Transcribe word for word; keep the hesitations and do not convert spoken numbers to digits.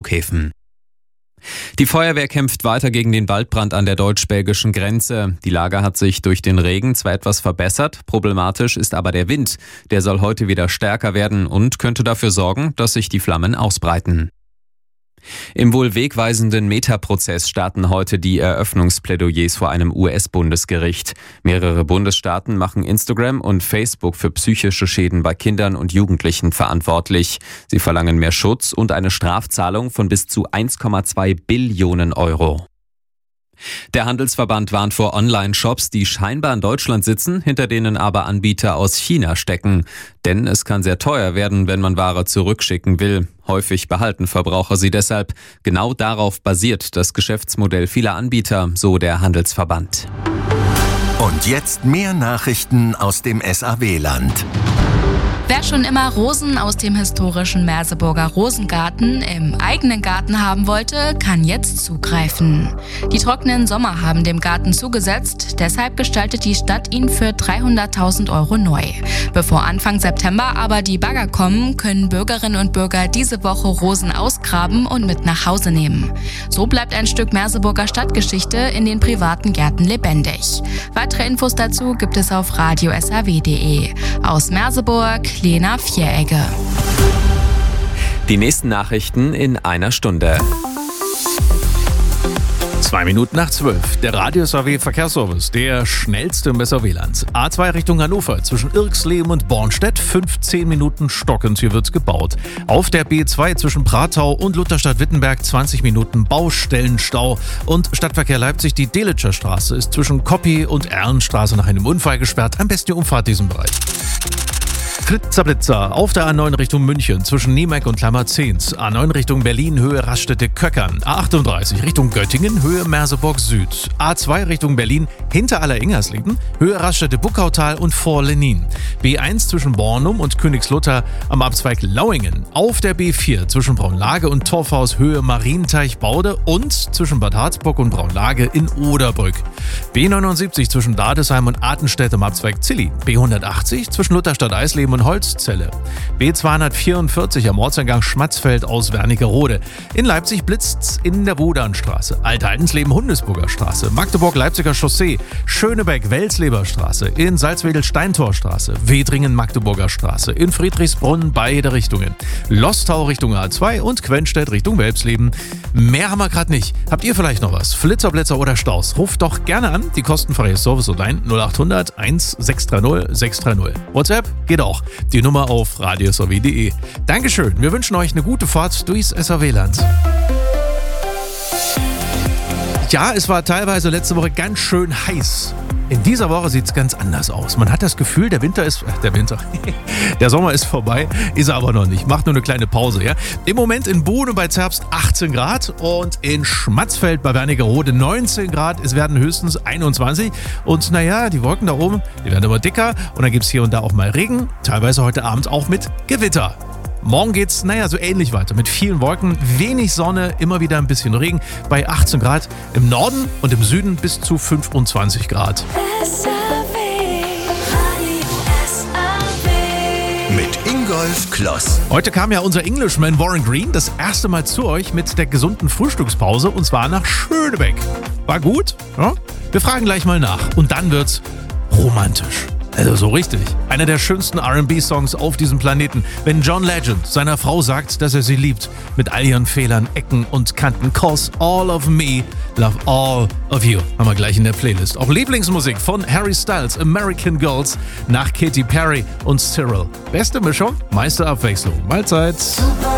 Flughäfen. Die Feuerwehr kämpft weiter gegen den Waldbrand an der deutsch-belgischen Grenze. Die Lage hat sich durch den Regen zwar etwas verbessert, problematisch ist aber der Wind. Der soll heute wieder stärker werden und könnte dafür sorgen, dass sich die Flammen ausbreiten. Im wohl wegweisenden Meta-Prozess starten heute die Eröffnungsplädoyers vor einem U S-Bundesgericht. Mehrere Bundesstaaten machen Instagram und Facebook für psychische Schäden bei Kindern und Jugendlichen verantwortlich. Sie verlangen mehr Schutz und eine Strafzahlung von bis zu eins Komma zwei Billionen Euro. Der Handelsverband warnt vor Online-Shops, die scheinbar in Deutschland sitzen, hinter denen aber Anbieter aus China stecken. Denn es kann sehr teuer werden, wenn man Ware zurückschicken will. Häufig behalten Verbraucher sie deshalb. Genau darauf basiert das Geschäftsmodell vieler Anbieter, so der Handelsverband. Und jetzt mehr Nachrichten aus dem S A W-Land. Wer schon immer Rosen aus dem historischen Merseburger Rosengarten im eigenen Garten haben wollte, kann jetzt zugreifen. Die trockenen Sommer haben dem Garten zugesetzt, deshalb gestaltet die Stadt ihn für dreihunderttausend Euro neu. Bevor Anfang September aber die Bagger kommen, können Bürgerinnen und Bürger diese Woche Rosen ausgraben und mit nach Hause nehmen. So bleibt ein Stück Merseburger Stadtgeschichte in den privaten Gärten lebendig. Weitere Infos dazu gibt es auf radio s a w punkt d e. Aus Merseburg, Lena Vieregge. Die nächsten Nachrichten in einer Stunde. Zwei Minuten nach zwölf. Der Radio S A W Verkehrsservice, der schnellste im S A W-Land. A zwei Richtung Hannover, zwischen Irxleben und Bornstedt, fünfzehn Minuten stockend, hier wird gebaut. Auf der B zwei zwischen Pratau und Lutherstadt-Wittenberg, zwanzig Minuten Baustellenstau. Und Stadtverkehr Leipzig, die Delitscher Straße ist zwischen Koppi und Erlenstraße nach einem Unfall gesperrt. Am besten die Umfahrt diesen Bereich. Flitzer-Blitzer auf der A neun Richtung München zwischen Niemeck und Klammerzehns. A neun Richtung Berlin, Höhe Raststätte-Köckern. A achtunddreißig Richtung Göttingen, Höhe Merseburg Süd. A zwei Richtung Berlin, hinter Aller-Ingersleben, Höhe Raststätte-Buckautal und Vor-Lenin. B eins zwischen Bornum und Königslutter am Abzweig Lauingen. Auf der B vier zwischen Braunlage und Torfhaus, Höhe Marienteich-Baude und zwischen Bad Harzburg und Braunlage in Oderbrück. B neunundsiebzig zwischen Dadesheim und Artenstedt am Abzweig Zilli. B hundertachtzig zwischen Lutherstadt-Eisleben und Holzzelle. B zweihundertvierundvierzig am Ortseingang Schmatzfeld aus Wernigerode. In Leipzig blitzt's in der Wodanstraße. Altaltensleben-Hundesburger Straße. Magdeburg-Leipziger Chaussee. Schönebeck-Welsleber Straße. In Salzwedel-Steintorstraße. Wedringen-Magdeburger Straße. In Friedrichsbrunn beide Richtungen. Lostau Richtung A zwei und Quenstedt Richtung Welpsleben. Mehr haben wir gerade nicht. Habt ihr vielleicht noch was? Flitzer, Blitzer oder Staus? Ruft doch gerne an. Die kostenfreie Service-Hotline null achthundert eins sechs drei null sechs drei null. WhatsApp geht auch. Die Nummer auf radio s a w punkt d e. Dankeschön, wir wünschen euch eine gute Fahrt durchs S A W-Land. Ja, es war teilweise letzte Woche ganz schön heiß. In dieser Woche sieht es ganz anders aus. Man hat das Gefühl, der Winter ist, äh, der Winter, der Sommer ist vorbei, ist er aber noch nicht. Macht nur eine kleine Pause, ja. Im Moment in Bohn bei Zerbst achtzehn Grad und in Schmatzfeld bei Wernigerode neunzehn Grad. Es werden höchstens einundzwanzig. Und naja, die Wolken da oben, die werden immer dicker und dann gibt es hier und da auch mal Regen. Teilweise heute Abend auch mit Gewitter. Morgen geht's, naja, so ähnlich weiter. Mit vielen Wolken, wenig Sonne, immer wieder ein bisschen Regen. Bei achtzehn Grad im Norden und im Süden bis zu fünfundzwanzig Grad. S A W, Radio S A W. Mit Ingolf Kloss. Heute kam ja unser Englishman Warren Green das erste Mal zu euch mit der gesunden Frühstückspause und zwar nach Schönebeck. War gut? Ja? Wir fragen gleich mal nach und dann wird's romantisch. Also so richtig. Einer der schönsten R and B-Songs auf diesem Planeten. Wenn John Legend seiner Frau sagt, dass er sie liebt. Mit all ihren Fehlern, Ecken und Kanten. 'Cause all of me love all of you. Haben wir gleich in der Playlist. Auch Lieblingsmusik von Harry Styles, American Girls, nach Katy Perry und Cyril. Beste Mischung, meiste Abwechslung. Mahlzeit.